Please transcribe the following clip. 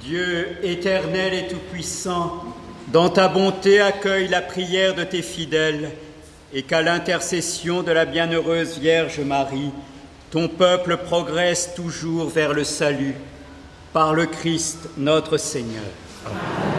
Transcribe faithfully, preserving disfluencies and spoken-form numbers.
Dieu éternel et tout-puissant, dans ta bonté accueille la prière de tes fidèles et qu'à l'intercession de la bienheureuse Vierge Marie, ton peuple progresse toujours vers le salut. Par le Christ notre Seigneur. Amen.